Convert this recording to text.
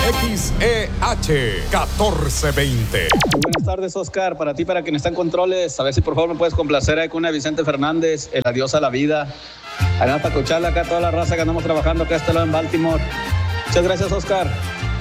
XEH 1420. Buenas tardes, Oscar. Para ti, para quien está en controles, a ver si por favor me puedes complacer ahí con una Vicente Fernández, El adiós a la vida. Para escucharla acá toda la raza que andamos trabajando acá este lado en Baltimore. Muchas gracias, Oscar.